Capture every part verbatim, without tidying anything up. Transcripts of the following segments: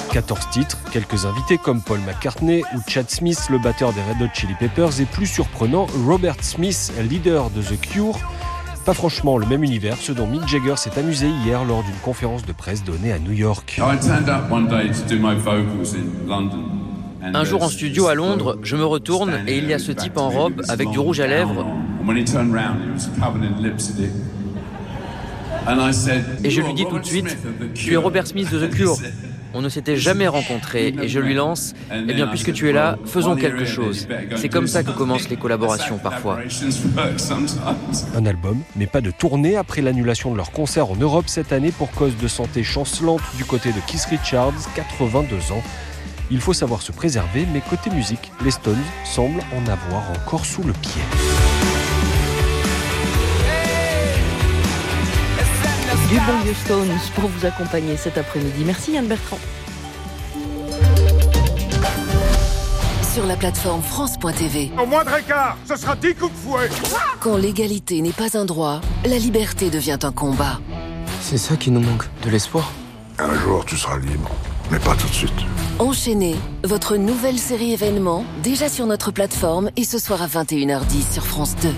quatorze titres, quelques invités comme Paul McCartney ou Chad Smith, le batteur des Red Hot Chili Peppers, et plus surprenant, Robert Smith, leader de The Cure. Pas franchement le même univers, ce dont Mick Jagger s'est amusé hier lors d'une conférence de presse donnée à New York. Un jour en studio à Londres, je me retourne et il y a ce type en robe avec du rouge à lèvres. Et je lui dis tout de suite, tu es Robert Smith de The Cure. On ne s'était jamais rencontrés et je lui lance, eh bien puisque tu es là, faisons quelque chose. C'est comme ça que commencent les collaborations parfois. Un album, mais pas de tournée après l'annulation de leur concert en Europe cette année pour cause de santé chancelante du côté de Keith Richards, quatre-vingt-deux ans. Il faut savoir se préserver, mais côté musique, les Stones semblent en avoir encore sous le pied. Du bon vieux Stones pour vous accompagner cet après-midi. Merci Yann Bertrand. Sur la plateforme France point T V. Au moindre écart, ce sera dix coups de fouet. Quand l'égalité n'est pas un droit, la liberté devient un combat. C'est ça qui nous manque, de l'espoir. Un jour, tu seras libre, mais pas tout de suite. Enchaînez, votre nouvelle série événement, déjà sur notre plateforme et ce soir à vingt et une heures dix sur France deux.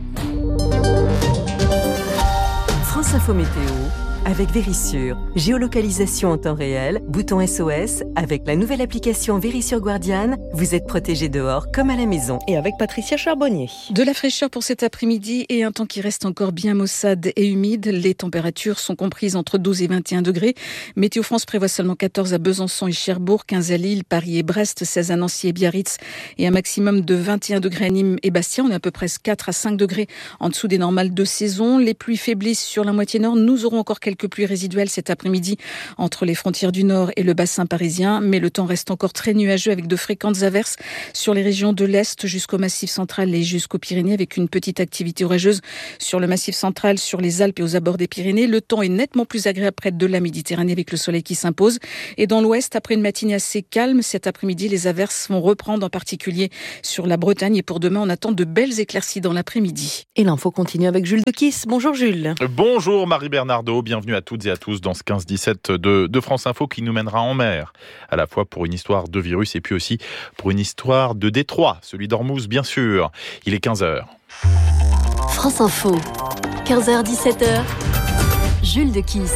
France Info Météo avec Vérissure. Géolocalisation en temps réel, bouton S O S, avec la nouvelle application Vérissure Guardian, vous êtes protégé dehors comme à la maison. Et avec Patricia Charbonnier. De la fraîcheur pour cet après-midi et un temps qui reste encore bien maussade et humide. Les températures sont comprises entre douze et vingt et un degrés. Météo France prévoit seulement quatorze à Besançon et Cherbourg, quinze à Lille, Paris et Brest, seize à Nancy et Biarritz et un maximum de vingt et un degrés à Nîmes et Bastia. On est à peu près quatre à cinq degrés en dessous des normales de saison. Les pluies faiblissent sur la moitié nord. Nous aurons encore quelques Quelques pluies résiduelles cet après-midi entre les frontières du Nord et le bassin parisien, mais le temps reste encore très nuageux avec de fréquentes averses sur les régions de l'Est jusqu'au Massif central et jusqu'aux Pyrénées, avec une petite activité orageuse sur le Massif central, sur les Alpes et aux abords des Pyrénées. Le temps est nettement plus agréable près de la Méditerranée avec le soleil qui s'impose. Et dans l'Ouest, après une matinée assez calme, cet après-midi, les averses vont reprendre, en particulier sur la Bretagne. Et pour demain, on attend de belles éclaircies dans l'après-midi. Et l'info continue avec Jules Dequiss. Bonjour Jules. Bonjour Marie Bernardo, bienvenue à toutes et à tous dans ce quinze dix-sept de, de France Info qui nous mènera en mer, à la fois pour une histoire de virus et puis aussi pour une histoire de Détroit, celui d'Ormuz bien sûr. Il est quinze heures. France Info, quinze heures dix-sept heures, Jules Dequiss.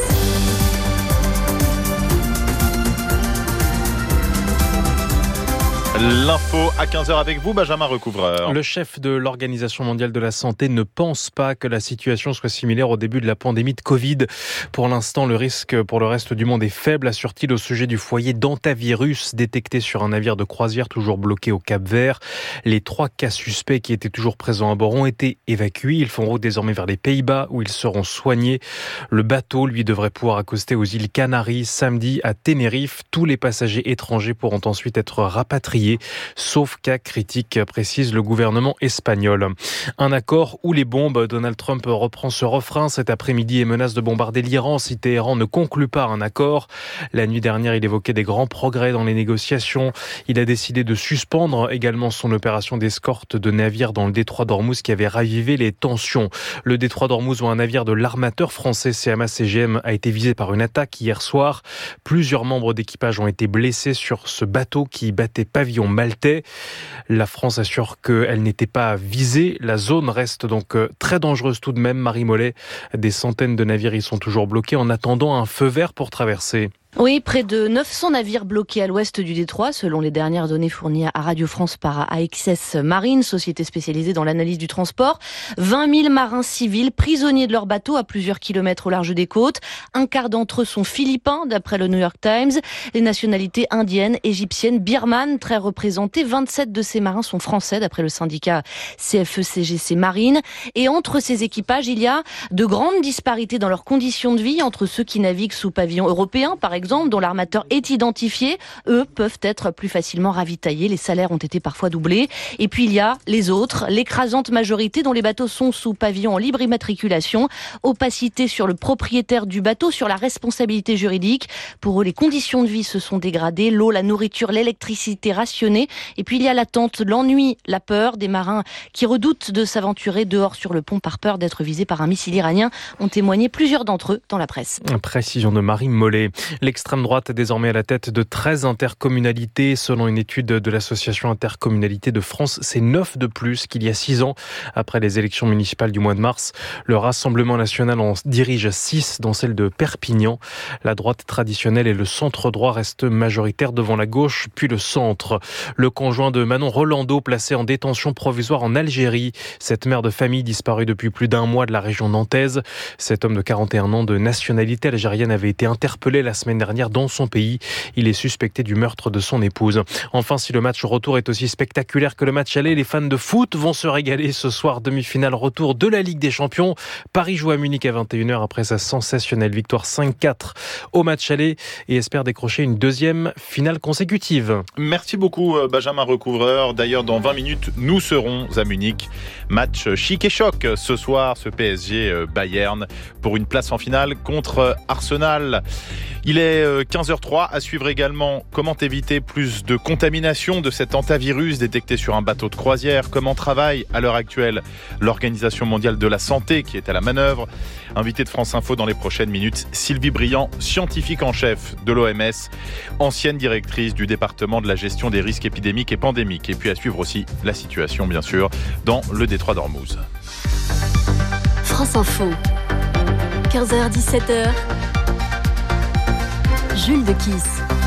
L'info à quinze heures avec vous, Benjamin Recouvreur. Le chef de l'Organisation mondiale de la santé ne pense pas que la situation soit similaire au début de la pandémie de Covid. Pour l'instant, le risque pour le reste du monde est faible, assure-t-il au sujet du foyer d'hantavirus détecté sur un navire de croisière toujours bloqué au Cap-Vert. Les trois cas suspects qui étaient toujours présents à bord ont été évacués. Ils font route désormais vers les Pays-Bas où ils seront soignés. Le bateau, lui, devrait pouvoir accoster aux îles Canaries samedi à Tenerife. Tous les passagers étrangers pourront ensuite être rapatriés, sauf cas critique, précise le gouvernement espagnol. Un accord où les bombes. Donald Trump reprend ce refrain cet après-midi et menace de bombarder l'Iran si Téhéran ne conclut pas un accord. La nuit dernière, il évoquait des grands progrès dans les négociations. Il a décidé de suspendre également son opération d'escorte de navires dans le détroit d'Ormuz qui avait ravivé les tensions. Le détroit d'Ormuz, où un navire de l'armateur français C M A C G M a été visé par une attaque hier soir. Plusieurs membres d'équipage ont été blessés sur ce bateau qui battait pavillon maltais. La France assure qu'elle n'était pas visée. La zone reste donc très dangereuse tout de même. Marie Mollet, des centaines de navires y sont toujours bloqués en attendant un feu vert pour traverser. Oui, près de neuf cents navires bloqués à l'ouest du détroit, selon les dernières données fournies à Radio France par A X S Marine, société spécialisée dans l'analyse du transport. vingt mille marins civils prisonniers de leur bateau à plusieurs kilomètres au large des côtes. Un quart d'entre eux sont philippins, d'après le New York Times. Les nationalités indiennes, égyptiennes, birmanes, très représentées. vingt-sept de ces marins sont français, d'après le syndicat C F E C G C Marine. Et entre ces équipages, il y a de grandes disparités dans leurs conditions de vie entre ceux qui naviguent sous pavillon européen, par exemple, dont l'armateur est identifié, eux peuvent être plus facilement ravitaillés. Les salaires ont été parfois doublés. Et puis il y a les autres, l'écrasante majorité dont les bateaux sont sous pavillon en libre immatriculation. Opacité sur le propriétaire du bateau, sur la responsabilité juridique. Pour eux, les conditions de vie se sont dégradées. L'eau, la nourriture, l'électricité rationnée. Et puis il y a l'attente, l'ennui, la peur des marins qui redoutent de s'aventurer dehors sur le pont par peur d'être visés par un missile iranien. Ont témoigné plusieurs d'entre eux dans la presse. Précision de Marie Mollet. Les L'extrême droite est désormais à la tête de treize intercommunalités. Selon une étude de l'association Intercommunalité de France, c'est neuf de plus qu'il y a six ans. Après les élections municipales du mois de mars, le Rassemblement national en dirige six, dont celle de Perpignan. La droite traditionnelle et le centre droit restent majoritaires devant la gauche, puis le centre. Le conjoint de Manon Rolando, placé en détention provisoire en Algérie. Cette mère de famille disparue depuis plus d'un mois de la région nantaise. Cet homme de quarante et un ans de nationalité algérienne avait été interpellé la semaine dernière dans son pays. Il est suspecté du meurtre de son épouse. Enfin, si le match retour est aussi spectaculaire que le match aller, les fans de foot vont se régaler ce soir. Demi-finale retour de la Ligue des Champions. Paris joue à Munich à vingt et une heures après sa sensationnelle victoire cinq quatre au match aller et espère décrocher une deuxième finale consécutive. Merci beaucoup Benjamin Recouvreur. D'ailleurs, dans vingt minutes, nous serons à Munich. Match chic et choc ce soir, ce P S G Bayern pour une place en finale contre Arsenal. Il est quinze heures trois, à suivre également comment éviter plus de contamination de cet hantavirus détecté sur un bateau de croisière, comment travaille à l'heure actuelle l'Organisation mondiale de la santé qui est à la manœuvre. Invité de France Info dans les prochaines minutes, Sylvie Briand, scientifique en chef de l'O M S, ancienne directrice du département de la gestion des risques épidémiques et pandémiques. Et puis à suivre aussi la situation bien sûr dans le détroit d'Ormuz. France Info, quinze heures dix-sept heures. Jules de Kiss.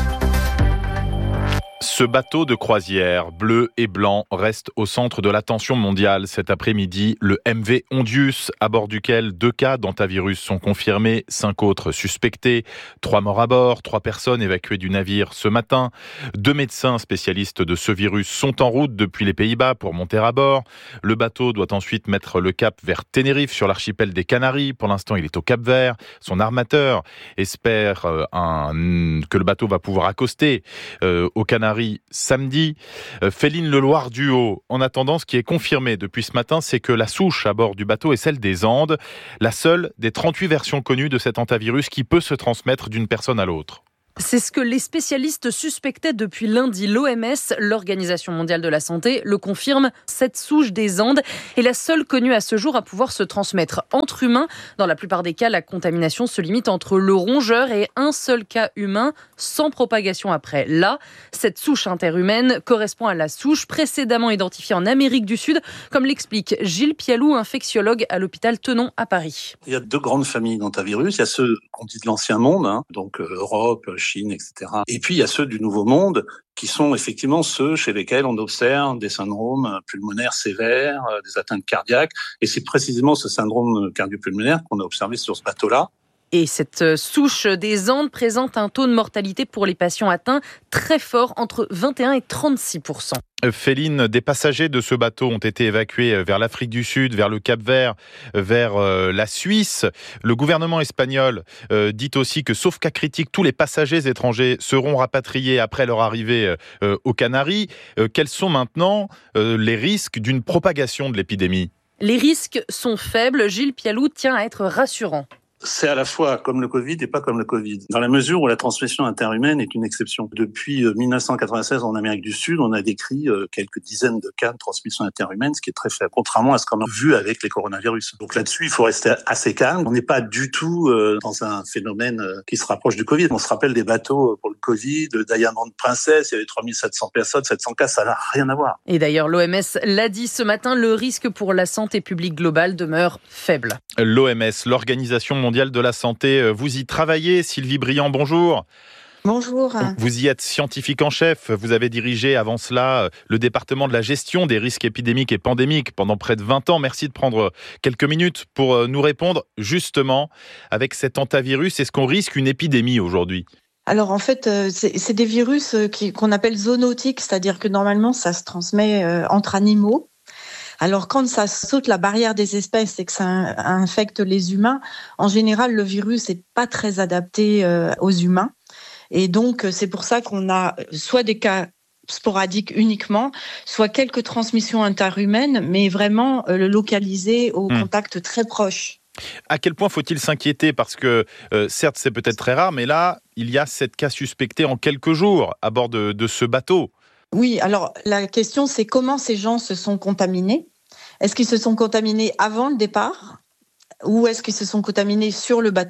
Ce bateau de croisière bleu et blanc reste au centre de l'attention mondiale cet après-midi. Le M V Ondius, à bord duquel deux cas d'hantavirus sont confirmés, cinq autres suspectés, trois morts à bord, trois personnes évacuées du navire ce matin. Deux médecins spécialistes de ce virus sont en route depuis les Pays-Bas pour monter à bord. Le bateau doit ensuite mettre le cap vers Tenerife sur l'archipel des Canaries. Pour l'instant, il est au Cap-Vert. Son armateur espère euh, un, que le bateau va pouvoir accoster euh, aux Canaries samedi. Féline Leloir Duhaut. En attendant, ce qui est confirmé depuis ce matin, c'est que la souche à bord du bateau est celle des Andes, la seule des trente-huit versions connues de cet hantavirus qui peut se transmettre d'une personne à l'autre. C'est ce que les spécialistes suspectaient depuis lundi. L'O M S, l'Organisation mondiale de la santé, le confirme. Cette souche des Andes est la seule connue à ce jour à pouvoir se transmettre entre humains. Dans la plupart des cas, la contamination se limite entre le rongeur et un seul cas humain, sans propagation après. Là, cette souche interhumaine correspond à la souche précédemment identifiée en Amérique du Sud, comme l'explique Gilles Pialou, infectiologue à l'hôpital Tenon à Paris. Il y a deux grandes familles d'hantavirus. Il y a ceux qu'on dit de l'ancien monde, hein, donc euh, Europe, Chine, et cetera. Et puis il y a ceux du Nouveau Monde qui sont effectivement ceux chez lesquels on observe des syndromes pulmonaires sévères, des atteintes cardiaques. Et c'est précisément ce syndrome cardiopulmonaire qu'on a observé sur ce bateau-là. Et cette souche des Andes présente un taux de mortalité pour les patients atteints très fort, entre vingt et un et trente-six pour cent. Féline, des passagers de ce bateau ont été évacués vers l'Afrique du Sud, vers le Cap-Vert, vers euh, la Suisse. Le gouvernement espagnol euh, dit aussi que, sauf cas critique, tous les passagers étrangers seront rapatriés après leur arrivée euh, aux Canaries. Euh, quels sont maintenant euh, les risques d'une propagation de l'épidémie ? Les risques sont faibles. Gilles Pialou tient à être rassurant. C'est à la fois comme le Covid et pas comme le Covid, dans la mesure où la transmission interhumaine est une exception. Depuis dix-neuf cent quatre-vingt-seize, en Amérique du Sud, on a décrit quelques dizaines de cas de transmission interhumaine, ce qui est très faible, contrairement à ce qu'on a vu avec les coronavirus. Donc là-dessus, il faut rester assez calme. On n'est pas du tout dans un phénomène qui se rapproche du Covid. On se rappelle des bateaux pour le Covid, le Diamond Princess, il y avait trois mille sept cents personnes, sept cents cas, ça n'a rien à voir. Et d'ailleurs, l'O M S l'a dit ce matin, le risque pour la santé publique globale demeure faible. L'O M S, l'Organisation mondiale de la santé, vous y travaillez. Sylvie Briand, bonjour. Bonjour. Vous y êtes scientifique en chef. Vous avez dirigé avant cela le département de la gestion des risques épidémiques et pandémiques pendant près de vingt ans. Merci de prendre quelques minutes pour nous répondre justement avec cet hantavirus. Est-ce qu'on risque une épidémie aujourd'hui ? Alors en fait, c'est, c'est des virus qui, qu'on appelle zoonotiques, c'est-à-dire que normalement ça se transmet entre animaux. Alors, quand ça saute la barrière des espèces et que ça infecte les humains, en général, le virus n'est pas très adapté aux humains. Et donc, c'est pour ça qu'on a soit des cas sporadiques uniquement, soit quelques transmissions interhumaines, mais vraiment localisées au mmh. contact très proche. À quel point faut-il s'inquiéter ? Parce que, euh, certes, c'est peut-être très rare, mais là, il y a sept cas suspectés en quelques jours à bord de, de ce bateau. Oui, alors la question, c'est comment ces gens se sont contaminés ? Est-ce qu'ils se sont contaminés avant le départ ? Ou est-ce qu'ils se sont contaminés sur le bateau ?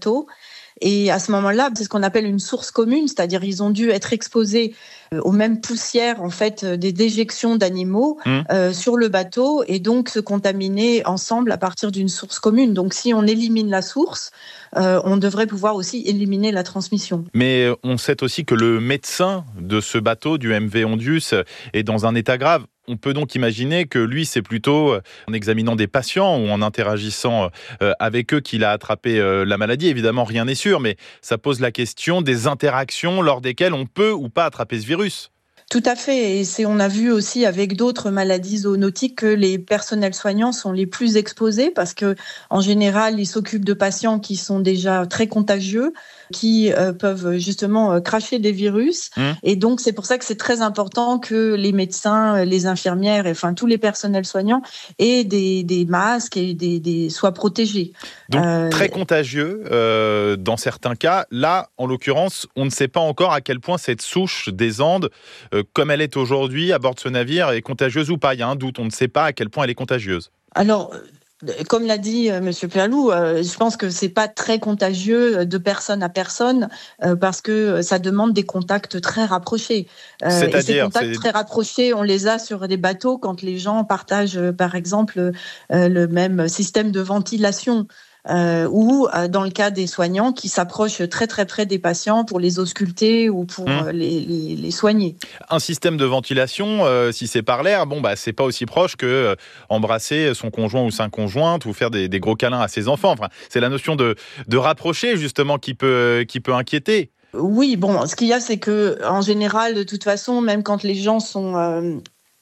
Et à ce moment-là, c'est ce qu'on appelle une source commune, c'est-à-dire ils ont dû être exposés aux mêmes poussières en fait des déjections d'animaux mmh. euh, sur le bateau et donc se contaminer ensemble à partir d'une source commune. Donc si on élimine la source, euh, on devrait pouvoir aussi éliminer la transmission. Mais on sait aussi que le médecin de ce bateau, du M V Ondius, est dans un état grave. On peut donc imaginer que lui, c'est plutôt en examinant des patients ou en interagissant avec eux qu'il a attrapé la maladie. Évidemment, rien n'est sûr, mais ça pose la question des interactions lors desquelles on peut ou pas attraper ce virus. Tout à fait. Et c'est, on a vu aussi avec d'autres maladies zoonotiques que les personnels soignants sont les plus exposés parce que, en général, ils s'occupent de patients qui sont déjà très contagieux, qui euh, peuvent justement euh, cracher des virus. Mmh. Et donc, c'est pour ça que c'est très important que les médecins, les infirmières, et, enfin tous les personnels soignants aient des, des masques et des, des, soient protégés. Donc, euh, très contagieux euh, dans certains cas. Là, en l'occurrence, on ne sait pas encore à quel point cette souche des Andes, euh, comme elle est aujourd'hui à bord de ce navire, est contagieuse ou pas. Il y a un doute, on ne sait pas à quel point elle est contagieuse. Alors, comme l'a dit euh, Monsieur Perlou, euh, je pense que c'est pas très contagieux de personne à personne euh, parce que ça demande des contacts très rapprochés. Euh, C'est-à-dire, et ces contacts c'est... très rapprochés, on les a sur des bateaux quand les gens partagent, euh, par exemple, euh, le même système de ventilation. Euh, ou euh, dans le cas des soignants qui s'approchent très très près des patients pour les ausculter ou pour mmh. euh, les, les, les soigner. Un système de ventilation, euh, si c'est par l'air, bon bah c'est pas aussi proche que euh, embrasser son conjoint ou sa conjointe ou faire des, des gros câlins à ses enfants. Enfin, c'est la notion de, de rapprocher justement qui peut, qui peut inquiéter. Oui, bon, ce qu'il y a, c'est que en général, de toute façon, même quand les gens sont euh,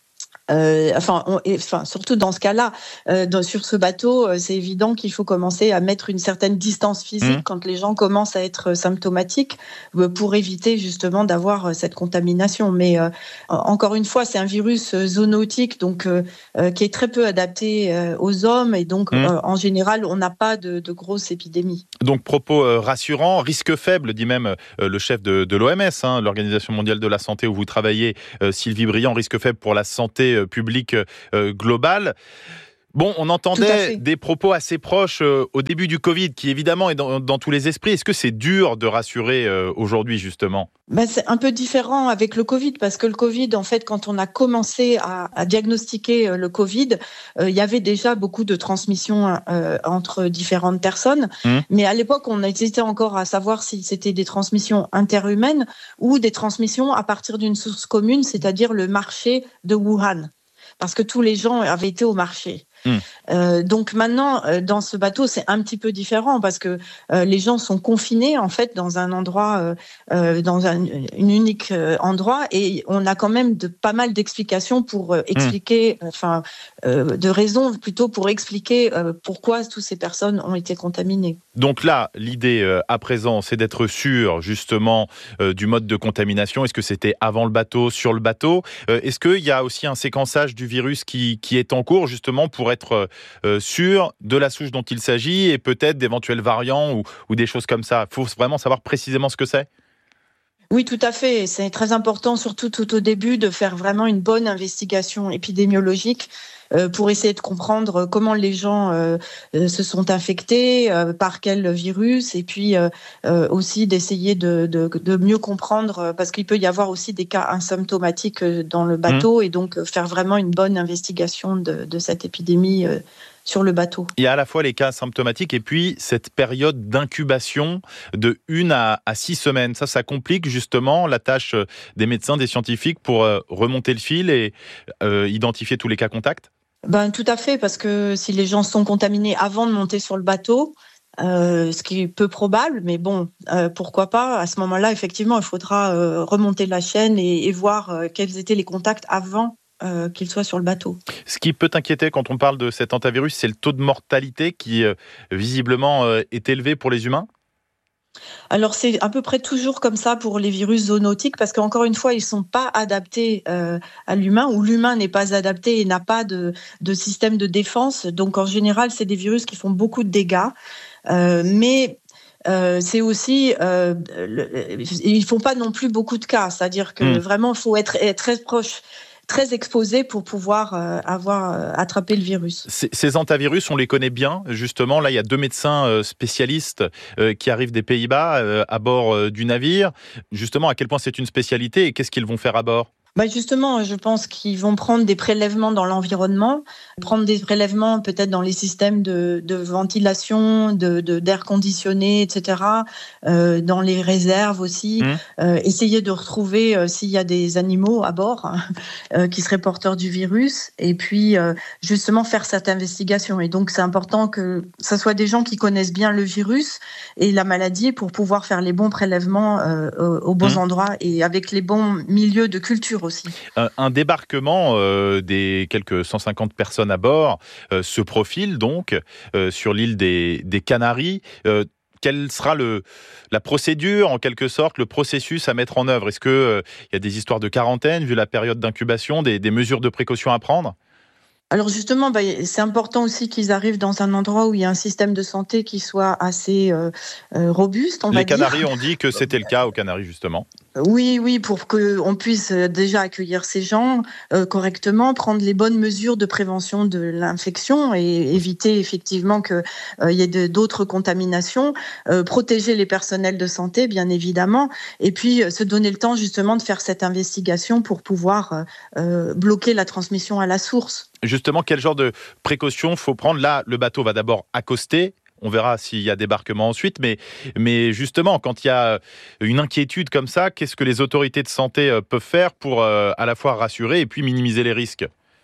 Euh, enfin, on, et, enfin, surtout dans ce cas-là, euh, dans, sur ce bateau, euh, c'est évident qu'il faut commencer à mettre une certaine distance physique mmh. quand les gens commencent à être symptomatiques euh, pour éviter justement d'avoir euh, cette contamination. Mais euh, encore une fois, c'est un virus euh, zoonotique donc euh, euh, qui est très peu adapté euh, aux hommes et donc mmh. euh, en général, on n'a pas de, de grosses épidémies. Donc propos euh, rassurants, risque faible, dit même euh, le chef de, de l'O M S, hein, l'Organisation mondiale de la santé où vous travaillez, euh, Sylvie Briand, risque faible pour la santé euh, public euh, global. Bon, on entendait des propos assez proches euh, au début du Covid, qui évidemment est dans, dans tous les esprits. Est-ce que c'est dur de rassurer euh, aujourd'hui, justement ? Ben, c'est un peu différent avec le Covid, parce que le Covid, en fait, quand on a commencé à, à diagnostiquer le Covid, euh, il y avait déjà beaucoup de transmissions euh, entre différentes personnes. Mmh. Mais à l'époque, on hésitait encore à savoir si c'était des transmissions interhumaines ou des transmissions à partir d'une source commune, c'est-à-dire le marché de Wuhan. Parce que tous les gens avaient été au marché. Mmh. Euh, donc maintenant, euh, dans ce bateau, c'est un petit peu différent parce que euh, les gens sont confinés en fait dans un endroit, euh, euh, dans un une unique euh, endroit, et on a quand même de pas mal d'explications pour euh, expliquer, mmh. enfin, euh, de raisons plutôt pour expliquer euh, pourquoi toutes ces personnes ont été contaminées. Donc là, l'idée euh, à présent, c'est d'être sûr justement euh, du mode de contamination. Est-ce que c'était avant le bateau, sur le bateau ? euh, Est-ce qu'il y a aussi un séquençage du virus qui qui est en cours justement pour être euh, sûr de la souche dont il s'agit et peut-être d'éventuels variants ou, ou des choses comme ça. Il faut vraiment savoir précisément ce que c'est ? Oui, tout à fait. C'est très important, surtout tout au début, de faire vraiment une bonne investigation épidémiologique euh, pour essayer de comprendre comment les gens euh, se sont infectés, euh, par quel virus, et puis euh, euh, aussi d'essayer de, de, de mieux comprendre, parce qu'il peut y avoir aussi des cas asymptomatiques dans le bateau, mmh. et donc faire vraiment une bonne investigation de, de cette épidémie euh, sur le bateau. Il y a à la fois les cas symptomatiques et puis cette période d'incubation de une à, à six semaines. Ça, ça complique justement la tâche des médecins, des scientifiques pour euh, remonter le fil et euh, identifier tous les cas contacts ? Ben, tout à fait, parce que si les gens sont contaminés avant de monter sur le bateau, euh, ce qui est peu probable, mais bon, euh, pourquoi pas, à ce moment-là, effectivement, il faudra euh, remonter la chaîne et, et voir euh, quels étaient les contacts avant euh, qu'ils soient sur le bateau. Ce qui peut inquiéter quand on parle de cet hantavirus, c'est le taux de mortalité qui, euh, visiblement, euh, est élevé pour les humains ? Alors c'est à peu près toujours comme ça pour les virus zoonotiques, parce qu'encore une fois, ils ne sont pas adaptés euh, à l'humain, ou l'humain n'est pas adapté et n'a pas de, de système de défense. Donc en général, c'est des virus qui font beaucoup de dégâts. Euh, mais euh, c'est aussi, euh, le, ils ne font pas non plus beaucoup de cas. C'est-à-dire que mmh. vraiment, il faut être, être très proche très exposés pour pouvoir euh, avoir euh, attrapé le virus. Ces, ces hantavirus, on les connaît bien. Justement, là, il y a deux médecins euh, spécialistes euh, qui arrivent des Pays-Bas euh, à bord euh, du navire. Justement, à quel point c'est une spécialité et qu'est-ce qu'ils vont faire à bord ? Bah justement, je pense qu'ils vont prendre des prélèvements dans l'environnement, prendre des prélèvements peut-être dans les systèmes de, de ventilation, de, de, d'air conditionné, et cetera, euh, dans les réserves aussi, mmh. euh, essayer de retrouver euh, s'il y a des animaux à bord hein, euh, qui seraient porteurs du virus, et puis euh, justement faire cette investigation. Et donc c'est important que ça soit des gens qui connaissent bien le virus et la maladie pour pouvoir faire les bons prélèvements euh, aux bons mmh. endroits et avec les bons milieux de culture aussi. Un, un débarquement euh, des quelques cent cinquante personnes à bord euh, se profile donc euh, sur l'île des, des Canaries. Euh, quelle sera le, la procédure, en quelque sorte, le processus à mettre en œuvre ? Est-ce qu'il euh, y a des histoires de quarantaine, vu la période d'incubation, des, des mesures de précaution à prendre ? Alors justement, bah, c'est important aussi qu'ils arrivent dans un endroit où il y a un système de santé qui soit assez euh, euh, robuste, on Les va dire. Les Canaries ont dit que c'était le cas aux Canaries, justement. Oui, oui, pour qu'on puisse déjà accueillir ces gens euh, correctement, prendre les bonnes mesures de prévention de l'infection et éviter effectivement qu'il euh, y ait de, d'autres contaminations, euh, protéger les personnels de santé, bien évidemment, et puis euh, se donner le temps justement de faire cette investigation pour pouvoir euh, bloquer la transmission à la source. Justement, quel genre de précautions faut prendre ? Là, le bateau va d'abord accoster. On verra s'il y a débarquement ensuite. Mais, mais justement, quand il y a une inquiétude comme ça, qu'est-ce que les autorités de santé peuvent faire pour euh, à la fois rassurer et puis minimiser les risques ?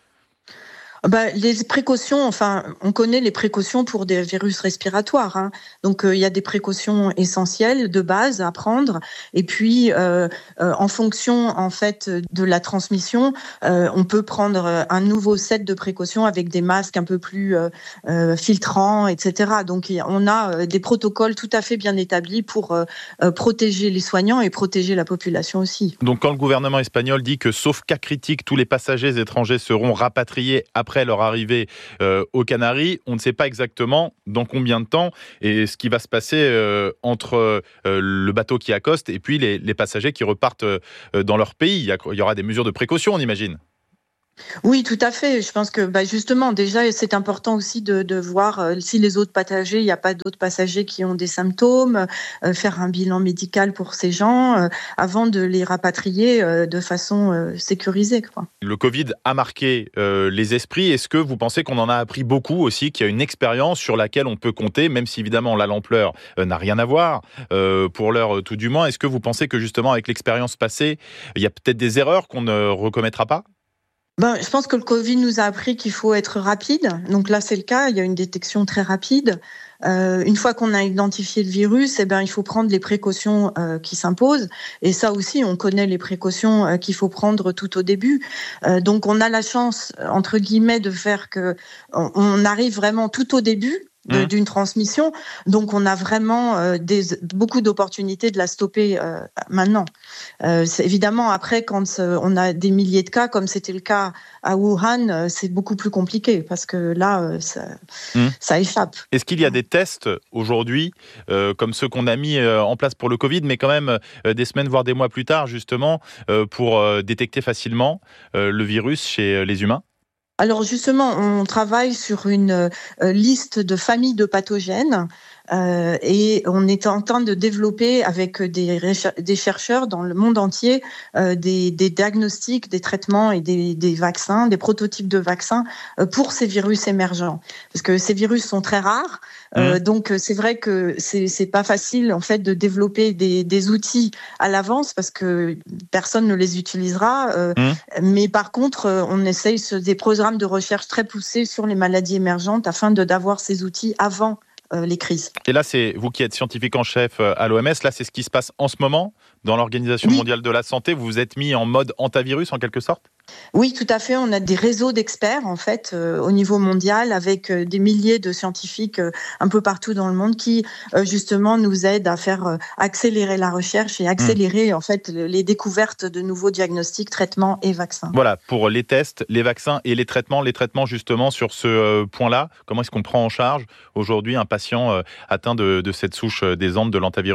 Bah, les précautions, enfin, on connaît les précautions pour des virus respiratoires. Hein. Donc, il euh, y a des précautions essentielles de base à prendre. Et puis, euh, euh, en fonction en fait de la transmission, euh, on peut prendre un nouveau set de précautions avec des masques un peu plus euh, euh, filtrants, et cetera. Donc, on a des protocoles tout à fait bien établis pour euh, protéger les soignants et protéger la population aussi. Donc, quand le gouvernement espagnol dit que, sauf cas critique, tous les passagers étrangers seront rapatriés après leur arrivée euh, aux Canaries, on ne sait pas exactement dans combien de temps et ce qui va se passer euh, entre euh, le bateau qui accoste et puis les, les passagers qui repartent euh, dans leur pays. Il y, a, il y aura des mesures de précaution, on imagine. Oui, tout à fait. Je pense que bah, justement, déjà, c'est important aussi de, de voir euh, si les autres passagers, il n'y a pas d'autres passagers qui ont des symptômes, euh, faire un bilan médical pour ces gens euh, avant de les rapatrier euh, de façon euh, sécurisée, quoi. Le Covid a marqué euh, les esprits. Est-ce que vous pensez qu'on en a appris beaucoup aussi, qu'il y a une expérience sur laquelle on peut compter, même si évidemment là, l'ampleur euh, n'a rien à voir, euh, pour l'heure tout du moins. Est-ce que vous pensez que justement avec l'expérience passée, il y a peut-être des erreurs qu'on ne recommettra pas ? Ben, je pense que le Covid nous a appris qu'il faut être rapide. Donc là, c'est le cas. Il y a une détection très rapide. Euh, une fois qu'on a identifié le virus, eh ben, il faut prendre les précautions euh, qui s'imposent. Et ça aussi, on connaît les précautions euh, qu'il faut prendre tout au début. Euh, donc, on a la chance, entre guillemets, de faire que on, on arrive vraiment tout au début. De, d'une transmission, donc on a vraiment euh, des, beaucoup d'opportunités de la stopper euh, maintenant. Euh, c'est évidemment après quand euh, on a des milliers de cas, comme c'était le cas à Wuhan, euh, c'est beaucoup plus compliqué parce que là, euh, ça, mmh. ça échappe. Est-ce qu'il y a des tests aujourd'hui, euh, comme ceux qu'on a mis euh, en place pour le Covid, mais quand même euh, des semaines voire des mois plus tard, justement, euh, pour euh, détecter facilement euh, le virus chez les humains ? Alors justement, on travaille sur une euh, liste de familles de pathogènes euh, et on est en train de développer avec des, des chercheurs dans le monde entier euh, des, des diagnostics, des traitements et des, des vaccins, des prototypes de vaccins euh, pour ces virus émergents. Parce que ces virus sont très rares, euh, mmh. donc c'est vrai que c'est, c'est pas facile en fait de développer des, des outils à l'avance parce que personne ne les utilisera. Euh, mmh. Mais par contre, on essaye des programmes de recherche très poussés sur les maladies émergentes afin de, d'avoir ces outils avant euh, les crises. Et là, c'est vous qui êtes scientifique en chef à l'O M S, là c'est ce qui se passe en ce moment dans l'Organisation oui. mondiale de la santé. Vous vous êtes mis en mode antivirus en quelque sorte ? Oui, tout à fait. On a des réseaux d'experts en fait euh, au niveau mondial avec euh, des milliers de scientifiques euh, un peu partout dans le monde qui euh, justement nous aident à faire euh, accélérer la recherche et accélérer mmh. en fait les découvertes de nouveaux diagnostics, traitements et vaccins. Voilà, pour les tests, les vaccins et les traitements, les traitements justement sur ce euh, point-là, comment est-ce qu'on prend en charge aujourd'hui un patient euh, atteint de, de cette souche des Andes de l'hantavirus ?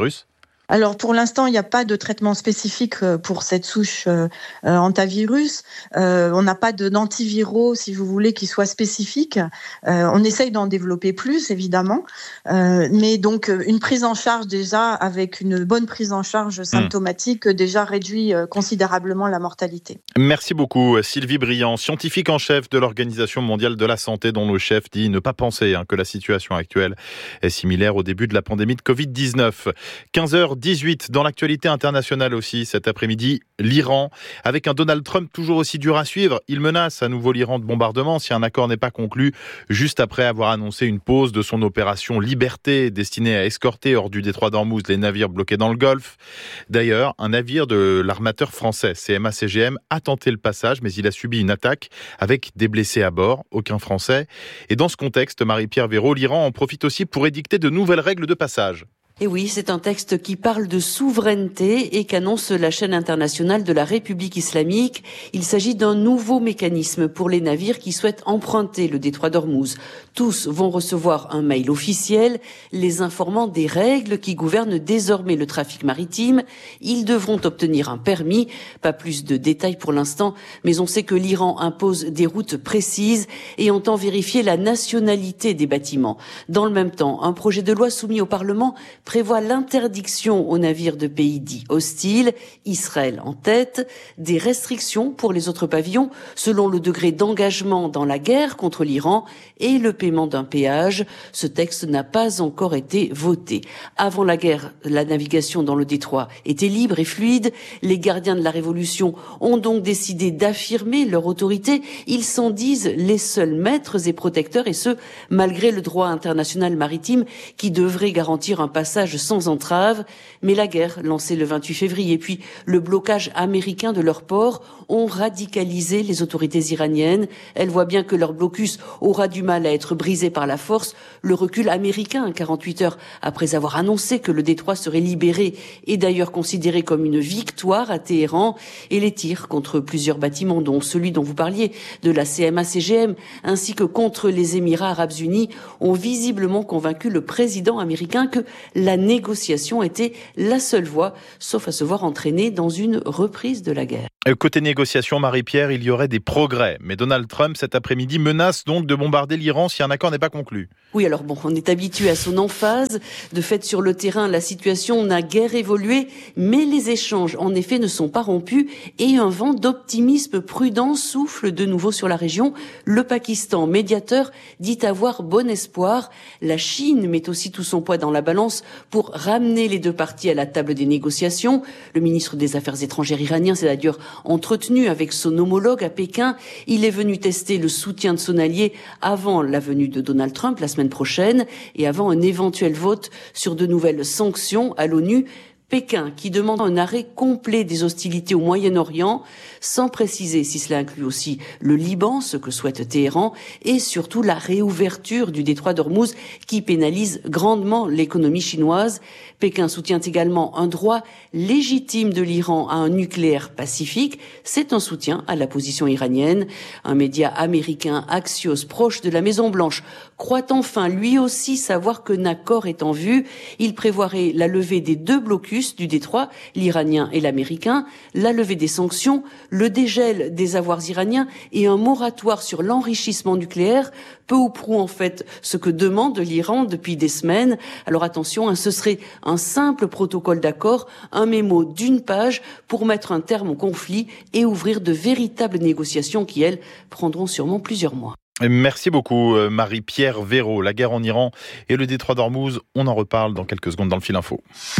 Alors pour l'instant, il n'y a pas de traitement spécifique pour cette souche euh, hantavirus. Euh, on n'a pas de, d'antiviraux, si vous voulez, qui soient spécifiques. Euh, on essaye d'en développer plus, évidemment. Euh, mais donc une prise en charge déjà, avec une bonne prise en charge symptomatique, mmh. déjà réduit considérablement la mortalité. Merci beaucoup Sylvie Briand, scientifique en chef de l'Organisation mondiale de la santé, dont le chef dit ne pas penser hein, que la situation actuelle est similaire au début de la pandémie de covid dix-neuf. quinze heures dix-huit, dans l'actualité internationale aussi, cet après-midi, l'Iran, avec un Donald Trump toujours aussi dur à suivre. Il menace à nouveau l'Iran de bombardement si un accord n'est pas conclu, juste après avoir annoncé une pause de son opération Liberté, destinée à escorter hors du détroit d'Ormuz les navires bloqués dans le Golfe. D'ailleurs, un navire de l'armateur français C M A C G M a tenté le passage, mais il a subi une attaque avec des blessés à bord, aucun Français. Et dans ce contexte, Marie-Pierre Véraud, l'Iran en profite aussi pour édicter de nouvelles règles de passage. Et oui, c'est un texte qui parle de souveraineté et qu'annonce la chaîne internationale de la République islamique. Il s'agit d'un nouveau mécanisme pour les navires qui souhaitent emprunter le détroit d'Ormuz. Tous vont recevoir un mail officiel les informant des règles qui gouvernent désormais le trafic maritime. Ils devront obtenir un permis. Pas plus de détails pour l'instant, mais on sait que l'Iran impose des routes précises et entend vérifier la nationalité des bâtiments. Dans le même temps, un projet de loi soumis au Parlement prévoit l'interdiction aux navires de pays dits hostiles, Israël en tête, des restrictions pour les autres pavillons selon le degré d'engagement dans la guerre contre l'Iran et le paiement d'un péage. Ce texte n'a pas encore été voté. Avant la guerre, la navigation dans le détroit était libre et fluide. Les gardiens de la Révolution ont donc décidé d'affirmer leur autorité. Ils s'en disent les seuls maîtres et protecteurs, et ce, malgré le droit international maritime qui devrait garantir un passage sans entrave. Mais la guerre, lancée le vingt-huit février, puis le blocage américain de leur port ont radicalisé les autorités iraniennes. Elles voient bien que leur blocus aura du mal à être brisé par la force. Le recul américain, quarante-huit heures après avoir annoncé que le détroit serait libéré, est d'ailleurs considéré comme une victoire à Téhéran. Et les tirs contre plusieurs bâtiments, dont celui dont vous parliez, de la C M A C G M, ainsi que contre les Émirats arabes unis, ont visiblement convaincu le président américain que la négociation était la seule voie, sauf à se voir entraîner dans une reprise de la guerre. Côté négociation, Marie-Pierre, il y aurait des progrès. Mais Donald Trump, cet après-midi, menace donc de bombarder l'Iran si un accord n'est pas conclu. Oui, alors bon, on est habitué à son emphase. De fait, sur le terrain, la situation n'a guère évolué, mais les échanges, en effet, ne sont pas rompus et un vent d'optimisme prudent souffle de nouveau sur la région. Le Pakistan, médiateur, dit avoir bon espoir. La Chine met aussi tout son poids dans la balance pour ramener les deux parties à la table des négociations. Le ministre des Affaires étrangères iranien s'est d'ailleurs entretenu avec son homologue à Pékin. Il est venu tester le soutien de son allié avant la venue de Donald Trump la semaine prochaine et avant un éventuel vote sur de nouvelles sanctions à l'ONU. Pékin qui demande un arrêt complet des hostilités au Moyen-Orient, sans préciser si cela inclut aussi le Liban, ce que souhaite Téhéran, et surtout la réouverture du détroit d'Ormuz qui pénalise grandement l'économie chinoise. Pékin soutient également un droit légitime de l'Iran à un nucléaire pacifique. C'est un soutien à la position iranienne. Un média américain, Axios, proche de la Maison-Blanche, croit enfin lui aussi savoir qu'un accord est en vue. Il prévoirait la levée des deux blocus du détroit, l'iranien et l'américain, la levée des sanctions, le dégel des avoirs iraniens et un moratoire sur l'enrichissement nucléaire, peu ou prou en fait ce que demande l'Iran depuis des semaines. Alors attention, hein, ce serait un simple protocole d'accord, un mémo d'une page pour mettre un terme au conflit et ouvrir de véritables négociations qui, elles, prendront sûrement plusieurs mois. Merci beaucoup Marie-Pierre Véraud. La guerre en Iran et le détroit d'Ormuz, on en reparle dans quelques secondes dans le fil info.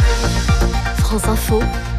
France Info,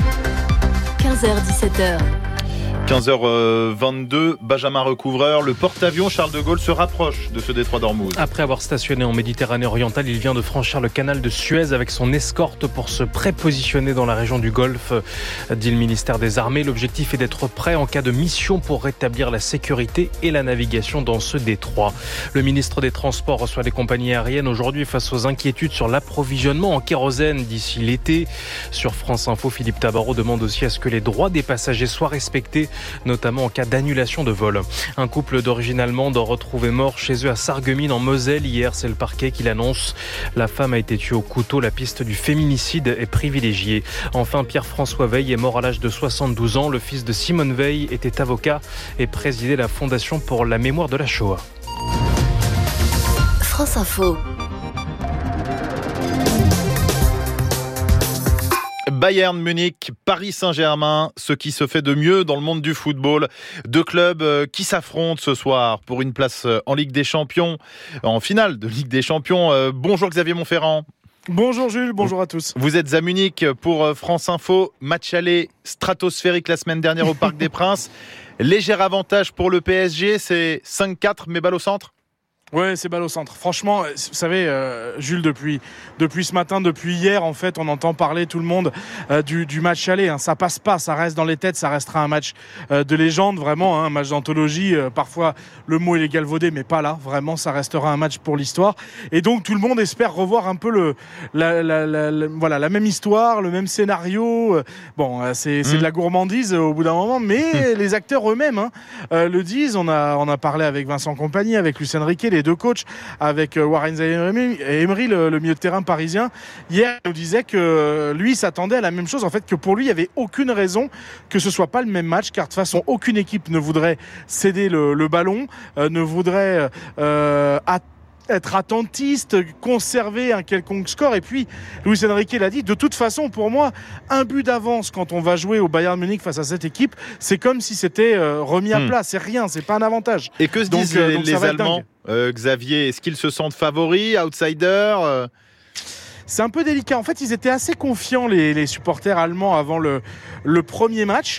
quinze heures dix-sept heures. quinze heures vingt-deux, Benjamin Recouvreur, le porte-avions Charles de Gaulle se rapproche de ce détroit d'Ormuz. Après avoir stationné en Méditerranée orientale, il vient de franchir le canal de Suez avec son escorte pour se prépositionner dans la région du Golfe, dit le ministère des Armées. L'objectif est d'être prêt en cas de mission pour rétablir la sécurité et la navigation dans ce détroit. Le ministre des Transports reçoit les compagnies aériennes aujourd'hui face aux inquiétudes sur l'approvisionnement en kérosène d'ici l'été. Sur France Info, Philippe Tabarot demande aussi à ce que les droits des passagers soient respectés. notamment en cas d'annulation de vol. Un couple d'origine allemande retrouvé mort chez eux à Sarreguemines en Moselle hier, c'est le parquet qui l'annonce. La femme a été tuée au couteau, la piste du féminicide est privilégiée. Enfin, Pierre-François Veil est mort à l'âge de soixante-douze ans. Le fils de Simone Veil était avocat et présidait la Fondation pour la mémoire de la Shoah. France Info. Bayern Munich, Paris Saint-Germain, ce qui se fait de mieux dans le monde du football. Deux clubs qui s'affrontent ce soir pour une place en Ligue des Champions, en finale de Ligue des Champions. Bonjour Xavier Montferrand. Bonjour Jules, bonjour à tous. Vous êtes à Munich pour France Info. Match aller stratosphérique la semaine dernière au Parc des Princes. Léger avantage pour le P S G, c'est cinq quatre, mais balle au centre. Ouais, c'est balle au centre. Franchement, vous savez, euh, Jules, depuis depuis ce matin, depuis hier, en fait, on entend parler tout le monde euh, du, du match aller. Hein. Ça passe pas, ça reste dans les têtes, ça restera un match euh, de légende, vraiment, hein, un match d'anthologie. Euh, parfois, le mot il est galvaudé, mais pas là. Vraiment, ça restera un match pour l'histoire. Et donc, tout le monde espère revoir un peu le la, la, la, la voilà la même histoire, le même scénario. Bon, euh, c'est c'est mmh. de la gourmandise euh, au bout d'un moment, mais les acteurs eux-mêmes hein, euh, le disent. On a on a parlé avec Vincent Kompany, avec Luis Enrique, les deux coachs, avec Warren Zaïre Emery, le, le milieu de terrain parisien. Hier, il nous disait que lui s'attendait à la même chose, en fait, que pour lui, il n'y avait aucune raison que ce soit pas le même match, car de toute façon, aucune équipe ne voudrait céder le, le ballon, euh, ne voudrait euh, attendre être attentiste, conserver un quelconque score. Et puis, Luis Enrique l'a dit, de toute façon, pour moi, un but d'avance quand on va jouer au Bayern Munich face à cette équipe, c'est comme si c'était euh, remis à plat. C'est rien, c'est pas un avantage. Et que se donc, disent euh, les, donc les Allemands, euh, Xavier? Est-ce qu'ils se sentent favoris, outsiders euh... C'est un peu délicat. En fait, ils étaient assez confiants, les, les supporters allemands, avant le, le premier match.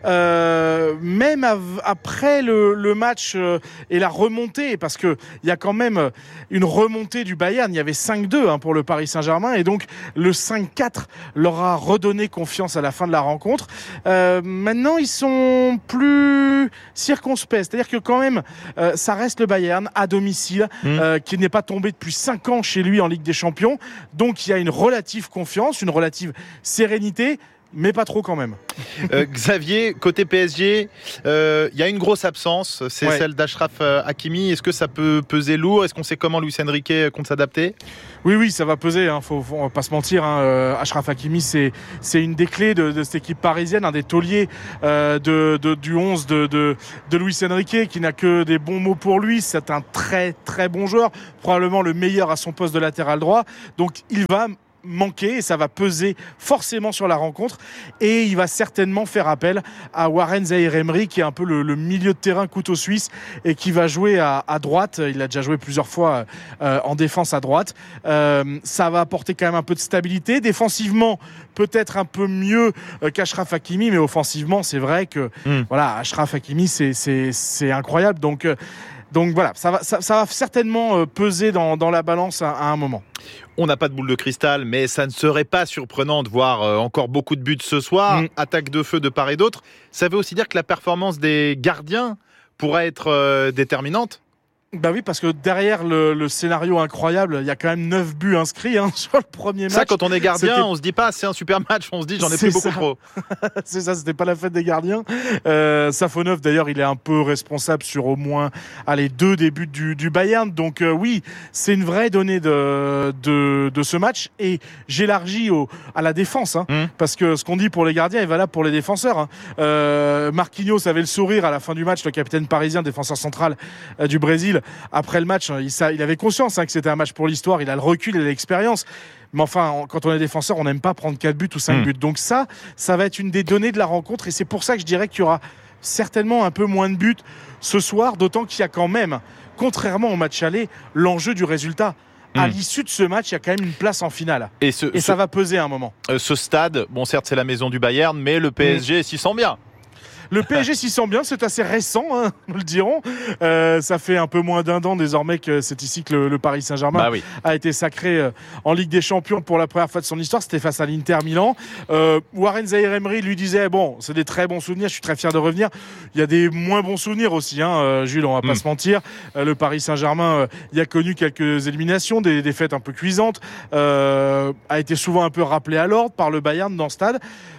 Euh, même av- après le, le match euh, et la remontée, parce que il y a quand même une remontée du Bayern. Il y avait cinq deux hein, pour le Paris Saint-Germain, et donc le cinq quatre leur a redonné confiance à la fin de la rencontre. Euh, maintenant, ils sont plus circonspects, c'est-à-dire que quand même, euh, ça reste le Bayern à domicile, mmh. euh, qui n'est pas tombé depuis cinq ans chez lui en Ligue des Champions. Donc, il y a une relative confiance, une relative sérénité. Mais pas trop quand même. Euh, Xavier, côté P S G, il euh, y a une grosse absence, c'est ouais. celle d'Achraf Hakimi. Est-ce que ça peut peser lourd? Est-ce qu'on sait comment Luis Enrique compte s'adapter? Oui, oui, ça va peser. Hein. Faut, faut, on va pas se mentir. Hein. Euh, Achraf Hakimi, c'est c'est une des clés de, de cette équipe parisienne, un des tauliers euh, de, de du onze de, de de Luis Enrique, qui n'a que des bons mots pour lui. C'est un très très bon joueur, probablement le meilleur à son poste de latéral droit. Donc il va manquer et ça va peser forcément sur la rencontre, et il va certainement faire appel à Warren Zaïre Emery, qui est un peu le, le milieu de terrain couteau suisse et qui va jouer à, à droite. Il a déjà joué plusieurs fois euh, en défense à droite. Euh, ça va apporter quand même un peu de stabilité défensivement, peut-être un peu mieux euh, qu'Achraf Hakimi, mais offensivement c'est vrai que mmh. voilà, Achraf Hakimi c'est, c'est, c'est incroyable. Donc euh, Donc voilà, ça va, ça, ça va certainement peser dans, dans la balance à, à un moment. On n'a pas de boule de cristal, mais ça ne serait pas surprenant de voir encore beaucoup de buts ce soir. Mmh. Attaque de feu de part et d'autre. Ça veut aussi dire que la performance des gardiens pourrait être euh, déterminante? Bah oui, parce que derrière le, le scénario incroyable, il y a quand même neuf buts inscrits hein, sur le premier match. Ça, quand on est gardien, c'était... on se dit pas c'est un super match, on se dit j'en ai c'est plus beaucoup ça. trop. C'est ça, c'était pas la fête des gardiens. Euh, Safonov, d'ailleurs, il est un peu responsable sur au moins allez, deux des buts du, du Bayern. Donc euh, oui, c'est une vraie donnée de, de, de ce match. Et j'élargis au, à la défense, hein, mmh. parce que ce qu'on dit pour les gardiens est valable pour les défenseurs. Hein. Euh, Marquinhos avait le sourire à la fin du match, le capitaine parisien, défenseur central euh, du Brésil. Après le match, il, ça, il avait conscience hein, que c'était un match pour l'histoire, il a le recul et l'expérience. Mais enfin, quand on est défenseur, on n'aime pas prendre quatre buts ou cinq mmh. buts. Donc ça, ça va être une des données de la rencontre, et c'est pour ça que je dirais qu'il y aura certainement un peu moins de buts ce soir, d'autant qu'il y a quand même, contrairement au match aller, l'enjeu du résultat. Mmh. À l'issue de ce match, il y a quand même une place en finale. Et, ce, et ça ce, va peser à un moment. Euh, ce stade, bon certes c'est la maison du Bayern, mais le P S G mmh. s'y sent bien. Le P S G s'y sent bien, c'est assez récent, hein, nous le dirons. Euh, ça fait un peu moins d'un an désormais que c'est ici que le, le Paris Saint-Germain bah oui. a été sacré euh, en Ligue des Champions pour la première fois de son histoire. C'était face à l'Inter Milan. Euh, Warren Zaïre Emery lui disait bon, c'est des très bons souvenirs, je suis très fier de revenir. Il y a des moins bons souvenirs aussi, hein, euh, Jules, on va pas mmh. se mentir. Euh, le Paris Saint-Germain, euh, il a connu quelques éliminations, des défaites un peu cuisantes, euh, a été souvent un peu rappelé à l'ordre par le Bayern dans le stade.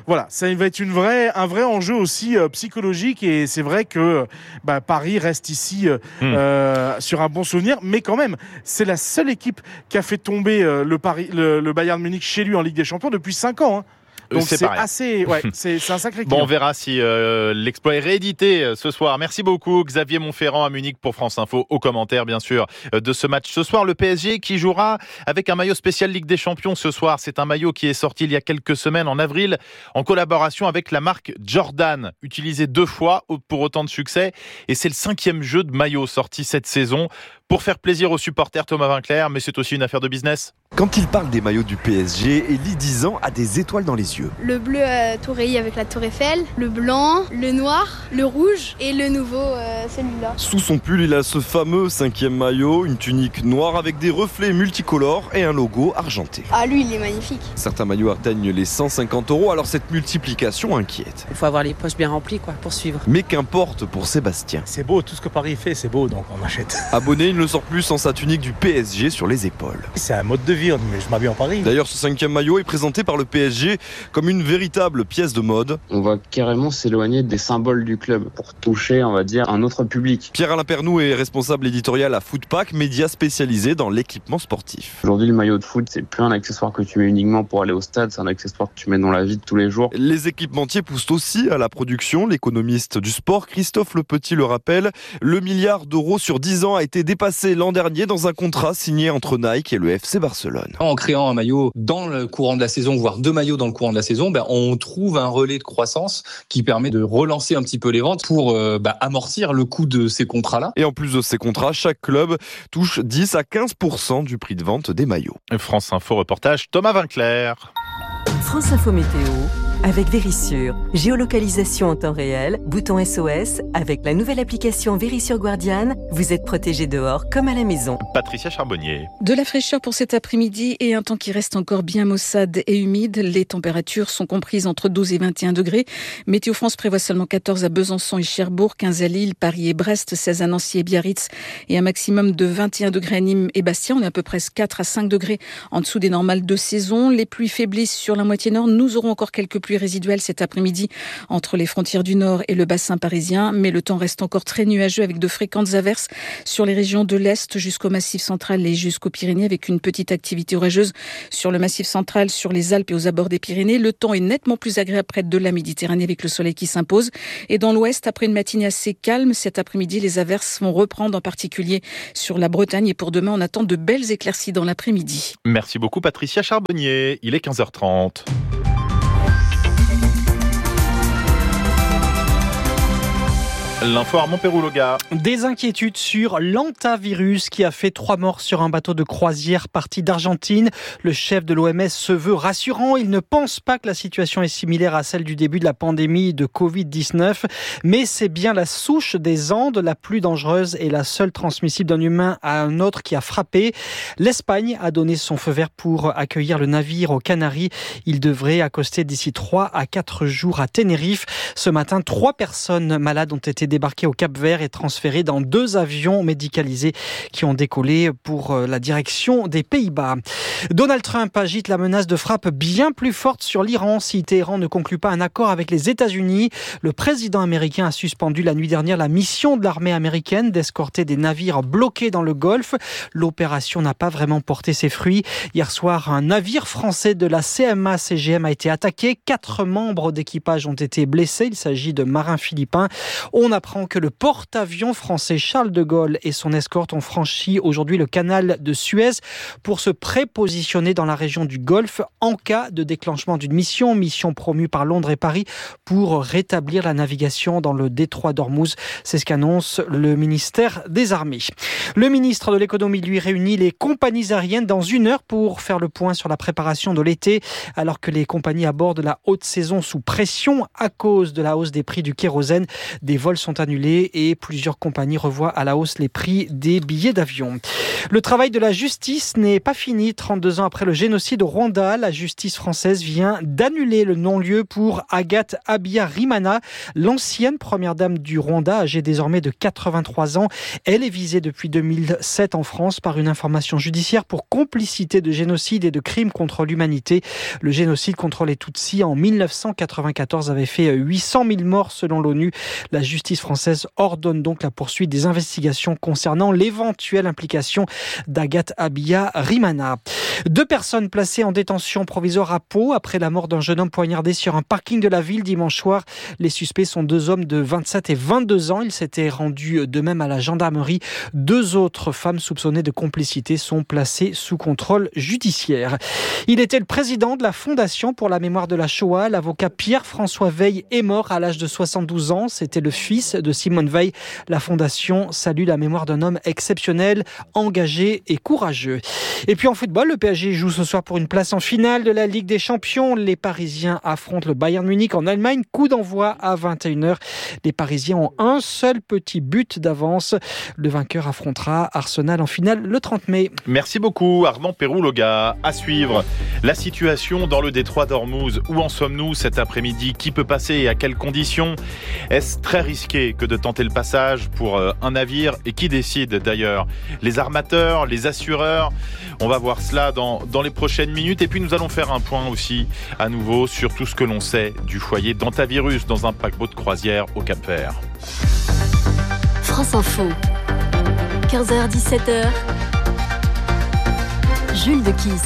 voilà, ça va être une vraie, un vrai enjeu aussi euh, psychologique et c'est vrai que bah, Paris reste ici euh, mmh. euh, sur un bon souvenir, mais quand même, c'est la seule équipe qui a fait tomber euh, le, Paris, le, le Bayern Munich chez lui en Ligue des Champions depuis cinq ans. Hein. Donc c'est, c'est assez, ouais, c'est, c'est un sacré client. Bon, on verra si euh, l'exploit est réédité euh, ce soir. Merci beaucoup Xavier Montferrand à Munich pour France Info. Aux commentaires bien sûr euh, de ce match ce soir. Le P S G qui jouera avec un maillot spécial Ligue des Champions ce soir. C'est un maillot qui est sorti il y a quelques semaines en avril en collaboration avec la marque Jordan, utilisé deux fois pour autant de succès. Et c'est le cinquième jeu de maillot sorti cette saison. Pour faire plaisir aux supporters, Thomas Vinclair, mais c'est aussi une affaire de business. Quand il parle des maillots du P S G, Elie Dizan a des étoiles dans les yeux. Le bleu euh, Touré avec la Tour Eiffel, le blanc, le noir, le rouge et le nouveau, euh, celui-là. Sous son pull, il a ce fameux cinquième maillot, une tunique noire avec des reflets multicolores et un logo argenté. Ah, lui, il est magnifique. Certains maillots atteignent les cent cinquante euros, alors cette multiplication inquiète. Il faut avoir les poches bien remplies quoi, pour suivre. Mais qu'importe pour Sébastien. C'est beau, tout ce que Paris fait, c'est beau, donc on achète. Abonné, il ne sort plus sans sa tunique du P S G sur les épaules. C'est un mode de vie, mais je m'habille en Paris. D'ailleurs, ce cinquième maillot est présenté par le P S G comme une véritable pièce de mode. On va carrément s'éloigner des symboles du club pour toucher, on va dire, un autre public. Pierre-Alain Pernoud est responsable éditorial à Footpack, média spécialisé dans l'équipement sportif. Aujourd'hui, le maillot de foot, c'est plus un accessoire que tu mets uniquement pour aller au stade, c'est un accessoire que tu mets dans la vie de tous les jours. Les équipementiers poussent aussi à la production. L'économiste du sport, Christophe Lepetit, le rappelle. Le milliard d'euros sur dix ans a été dépassé l'an dernier dans un contrat signé entre Nike et le F C Barcelone. En créant un maillot dans le courant de la saison, voire deux maillots dans le courant de la saison, ben, on trouve un relais de croissance qui permet de relancer un petit peu les ventes pour euh, ben, amortir le coût de ces contrats-là. Et en plus de ces contrats, chaque club touche dix à quinze pour cent du prix de vente des maillots. France Info reportage, Thomas Vinclair. France Info Météo avec Vérissure. Géolocalisation en temps réel, bouton S O S. Avec la nouvelle application Vérissure Guardian, vous êtes protégé dehors comme à la maison. Patricia Charbonnier. De la fraîcheur pour cet après-midi et un temps qui reste encore bien maussade et humide. Les températures sont comprises entre douze et vingt et un degrés. Météo France prévoit seulement quatorze à Besançon et Cherbourg, quinze à Lille, Paris et Brest, seize à Nancy et Biarritz et un maximum de vingt et un degrés à Nîmes et Bastia. On est à peu près quatre à cinq degrés en dessous des normales de saison. Les pluies faiblissent sur la moitié nord. Nous aurons encore quelques pluies résiduelles cet après-midi entre les frontières du Nord et le bassin parisien, mais le temps reste encore très nuageux avec de fréquentes averses sur les régions de l'Est jusqu'au Massif central et jusqu'aux Pyrénées, avec une petite activité orageuse sur le Massif central, sur les Alpes et aux abords des Pyrénées. Le temps est nettement plus agréable près de la Méditerranée avec le soleil qui s'impose. Et dans l'Ouest, après une matinée assez calme, cet après-midi, les averses vont reprendre, en particulier sur la Bretagne. Et pour demain, on attend de belles éclaircies dans l'après-midi. Merci beaucoup Patricia Charbonnier. Il est quinze heures trente. L'info Armand Pérouloga. Des inquiétudes sur l'hantavirus qui a fait trois morts sur un bateau de croisière parti d'Argentine. Le chef de l'O M S se veut rassurant. Il ne pense pas que la situation est similaire à celle du début de la pandémie de covid dix-neuf. Mais c'est bien la souche des Andes la plus dangereuse et la seule transmissible d'un humain à un autre qui a frappé. L'Espagne a donné son feu vert pour accueillir le navire aux Canaries. Il devrait accoster d'ici trois à quatre jours à Tenerife. Ce matin, trois personnes malades ont été débarqués au Cap-Vert et transférés dans deux avions médicalisés qui ont décollé pour la direction des Pays-Bas. Donald Trump agite la menace de frappe bien plus forte sur l'Iran si Téhéran ne conclut pas un accord avec les États-Unis. Le président américain a suspendu la nuit dernière la mission de l'armée américaine d'escorter des navires bloqués dans le Golfe. L'opération n'a pas vraiment porté ses fruits. Hier soir, un navire français de la C M A C G M a été attaqué. Quatre membres d'équipage ont été blessés. Il s'agit de marins philippins. On a apprend que le porte-avions français Charles de Gaulle et son escorte ont franchi aujourd'hui le canal de Suez pour se prépositionner dans la région du Golfe en cas de déclenchement d'une mission, mission promue par Londres et Paris pour rétablir la navigation dans le détroit d'Ormuz. C'est ce qu'annonce le ministère des Armées. Le ministre de l'économie lui réunit les compagnies aériennes dans une heure pour faire le point sur la préparation de l'été, alors que les compagnies abordent la haute saison sous pression à cause de la hausse des prix du kérosène. Des vols sont sont annulés et plusieurs compagnies revoient à la hausse les prix des billets d'avion. Le travail de la justice n'est pas fini. trente-deux ans après le génocide au Rwanda, la justice française vient d'annuler le non-lieu pour Agathe Habyarimana, l'ancienne première dame du Rwanda, âgée désormais de quatre-vingt-trois ans. Elle est visée depuis deux mille sept en France par une information judiciaire pour complicité de génocide et de crimes contre l'humanité. Le génocide contre les Tutsis en mille neuf cent quatre-vingt-quatorze avait fait huit cent mille morts selon l'ONU. La justice française ordonne donc la poursuite des investigations concernant l'éventuelle implication d'Agathe Habyarimana. Deux personnes placées en détention provisoire à Pau après la mort d'un jeune homme poignardé sur un parking de la ville dimanche soir. Les suspects sont deux hommes de vingt-sept et vingt-deux ans. Ils s'étaient rendus de même à la gendarmerie. Deux autres femmes soupçonnées de complicité sont placées sous contrôle judiciaire. Il était le président de la Fondation pour la mémoire de la Shoah. L'avocat Pierre-François Veil est mort à l'âge de soixante-douze ans. C'était le fils de Simone Veil. La Fondation salue la mémoire d'un homme exceptionnel, engagé et courageux. Et puis en football, le P S G joue ce soir pour une place en finale de la Ligue des Champions. Les Parisiens affrontent le Bayern Munich en Allemagne. Coup d'envoi à vingt et une heures. Les Parisiens ont un seul petit but d'avance. Le vainqueur affrontera Arsenal en finale le trente mai. Merci beaucoup Armand Perrou-Loga. À suivre, la situation dans le détroit d'Ormuz. Où en sommes-nous cet après-midi? Qui peut passer et à quelles conditions? Est-ce très risqué que de tenter le passage pour un navire? Et qui décide d'ailleurs? Les armateurs, les assureurs? On va voir cela dans, dans les prochaines minutes. Et puis nous allons faire un point aussi à nouveau sur tout ce que l'on sait du foyer d'hantavirus dans un paquebot de croisière au Cap-Vert. France Info, quinze heures dix-sept heures, Jules de Kiss.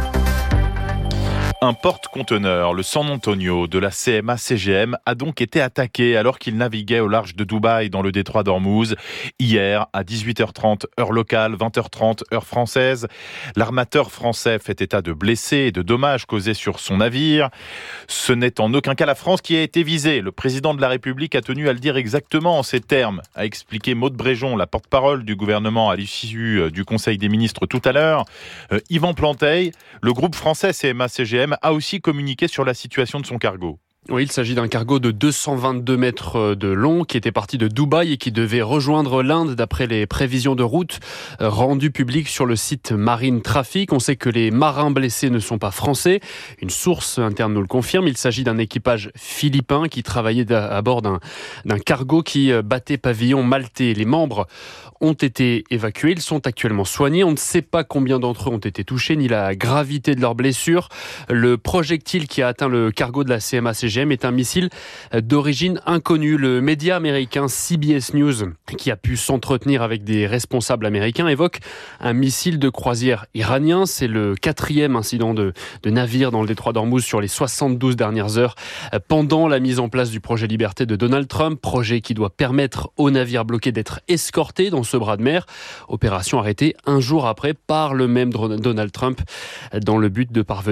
Un porte-conteneur, le San Antonio de la C M A C G M, a donc été attaqué alors qu'il naviguait au large de Dubaï dans le détroit d'Ormuz. Hier, à dix-huit heures trente, heure locale, vingt heures trente, heure française, l'armateur français fait état de blessés et de dommages causés sur son navire. Ce n'est en aucun cas la France qui a été visée. Le président de la République a tenu à le dire exactement en ces termes, a expliqué Maude Bréjon, la porte-parole du gouvernement à l'issue du Conseil des ministres tout à l'heure. Euh, Yvan Planteil, le groupe français C M A C G M, a aussi communiqué sur la situation de son cargo. Oui, il s'agit d'un cargo de deux cent vingt-deux mètres de long qui était parti de Dubaï et qui devait rejoindre l'Inde d'après les prévisions de route rendues publiques sur le site Marine Traffic. On sait que les marins blessés ne sont pas français. Une source interne nous le confirme. Il s'agit d'un équipage philippin qui travaillait à bord d'un, d'un cargo qui battait pavillon maltais. Les membres ont été évacués. Ils sont actuellement soignés. On ne sait pas combien d'entre eux ont été touchés ni la gravité de leurs blessures. Le projectile qui a atteint le cargo de la C M A C G M est un missile d'origine inconnue. Le média américain C B S News, qui a pu s'entretenir avec des responsables américains, évoque un missile de croisière iranien. C'est le quatrième incident de, de navire dans le détroit d'Ormuz sur les soixante-douze dernières heures pendant la mise en place du projet Liberté de Donald Trump, projet qui doit permettre aux navires bloqués d'être escortés dans ce bras de mer. Opération arrêtée un jour après par le même Donald Trump dans le but de parvenir